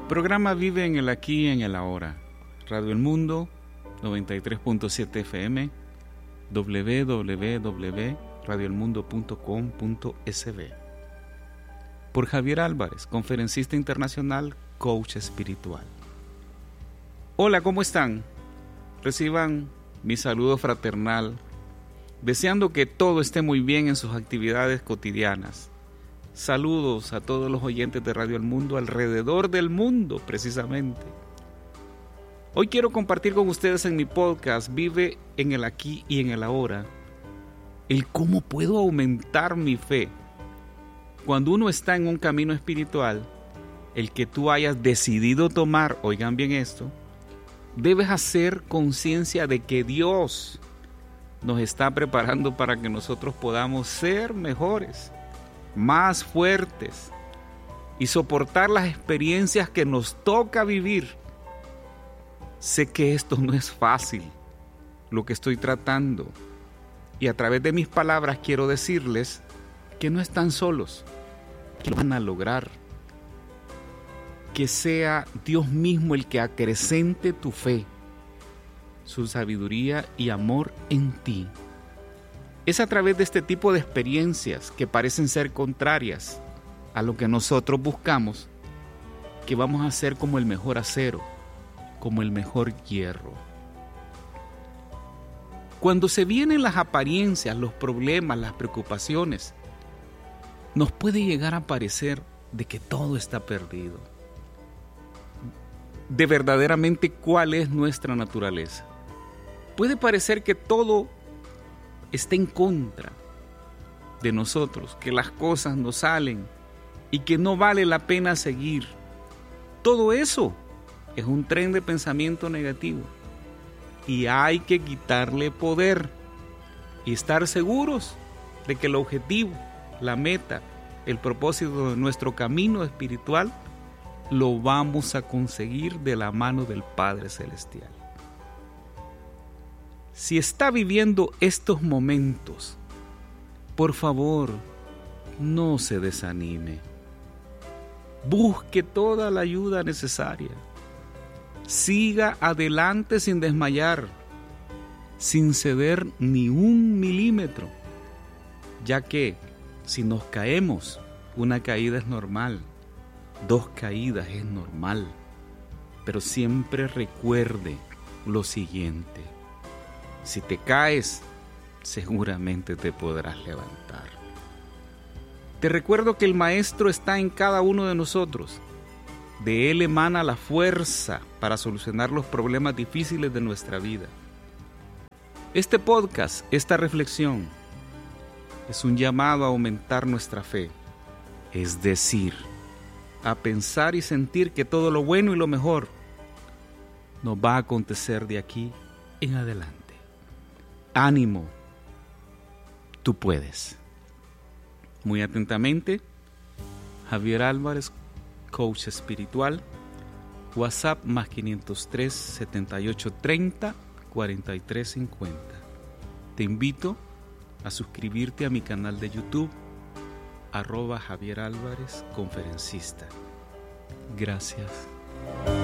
Programa Vive en el Aquí y en el Ahora. Radio El Mundo, 93.7 FM, www.radioelmundo.com.sb. Por Javier Álvarez, conferencista internacional, coach espiritual. Hola, ¿cómo están? Reciban mi saludo fraternal, deseando que todo esté muy bien en sus actividades cotidianas. Saludos a todos los oyentes de Radio El Mundo alrededor del mundo, precisamente. Hoy quiero compartir con ustedes en mi podcast Vive en el Aquí y en el Ahora el cómo puedo aumentar mi fe. Cuando uno está en un camino espiritual, el que tú hayas decidido tomar, oigan bien esto, debes hacer conciencia de que Dios nos está preparando para que nosotros podamos ser mejores, más fuertes y soportar las experiencias que nos toca vivir. Sé que esto no es fácil, lo que estoy tratando, y a través de mis palabras quiero decirles que no están solos, que lo van a lograr. Que sea Dios mismo el que acrecente tu fe, su sabiduría y amor en ti. Es a través de este tipo de experiencias que parecen ser contrarias a lo que nosotros buscamos que vamos a ser como el mejor acero, como el mejor hierro. Cuando se vienen las apariencias, los problemas, las preocupaciones, nos puede llegar a parecer de que todo está perdido. De verdaderamente cuál es nuestra naturaleza. Puede parecer que todo está en contra de nosotros, que las cosas no salen y que no vale la pena seguir. Todo eso es un tren de pensamiento negativo y hay que quitarle poder y estar seguros de que el objetivo, la meta, el propósito de nuestro camino espiritual lo vamos a conseguir de la mano del Padre Celestial. Si está viviendo estos momentos, por favor, no se desanime. Busque toda la ayuda necesaria. Siga adelante sin desmayar, sin ceder ni un milímetro, ya que si nos caemos, una caída es normal, 2 caídas es normal, pero siempre recuerde lo siguiente: si te caes, seguramente te podrás levantar. Te recuerdo que el Maestro está en cada uno de nosotros. De Él emana la fuerza para solucionar los problemas difíciles de nuestra vida. Este podcast, esta reflexión, es un llamado a aumentar nuestra fe, es decir, a pensar y sentir que todo lo bueno y lo mejor nos va a acontecer de aquí en adelante. Ánimo, tú puedes. Muy atentamente, Javier Álvarez, coach espiritual. WhatsApp más 503 7830 4350. Te invito a suscribirte a mi canal de YouTube, @Javier Álvarez Conferencista. Gracias.